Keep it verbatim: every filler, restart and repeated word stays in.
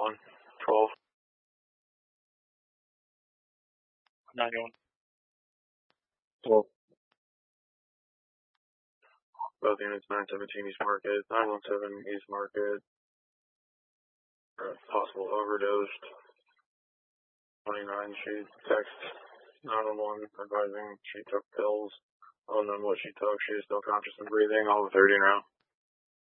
one, twelve. ninety-one. twelve. Both units, nine seventeen East Market, nine one seven East Market. Possible overdosed. twenty-nine, she texts nine one one advising she took pills. Unknown what she took. She is still conscious and breathing. All the thirty now.